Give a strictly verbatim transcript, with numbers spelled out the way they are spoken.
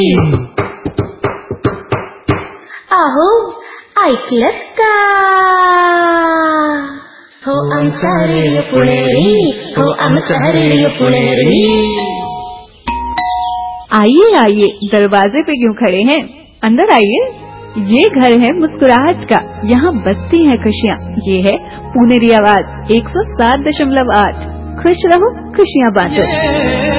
अहो ऐकलत का? हो आमचा रेडिओ पुणेरी, हो आमचा रेडिओ पुणेरी। आइए आइए, दरवाजे पे क्यों खड़े हैं, अंदर आइए। ये घर है मुस्कुराहट का, यहाँ बसती हैं खुशियाँ। ये है पुनेरी आवाज एक सौ सात दशमलव आठ। खुश रहो खुशियाँ बांटो।